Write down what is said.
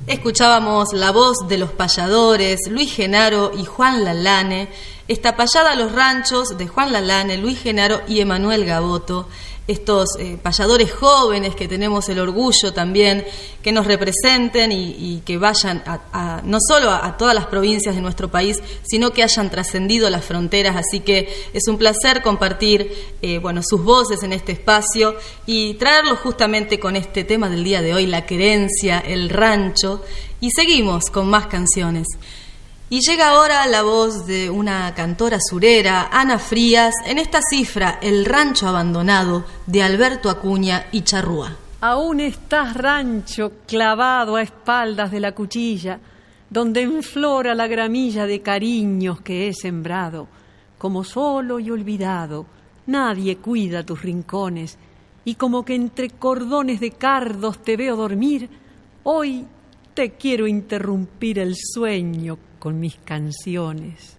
Escuchábamos la voz de los payadores, Luis Genaro y Juan Lalane, esta payada a los ranchos de Juan Lalane, Luis Genaro y Emanuel Gaboto, estos payadores jóvenes que tenemos el orgullo también que nos representen y que vayan no solo a todas las provincias de nuestro país, sino que hayan trascendido las fronteras. Así que es un placer compartir sus voces en este espacio y traerlos justamente con este tema del día de hoy, la querencia, el rancho, y seguimos con más canciones. Y llega ahora la voz de una cantora surera, Ana Frías, en esta cifra, El rancho abandonado, de Alberto Acuña y Charrúa. Aún estás, rancho, clavado a espaldas de la cuchilla, donde enflora la gramilla de cariños que he sembrado. Como solo y olvidado, nadie cuida tus rincones, y como que entre cordones de cardos te veo dormir, hoy te quiero interrumpir el sueño con mis canciones.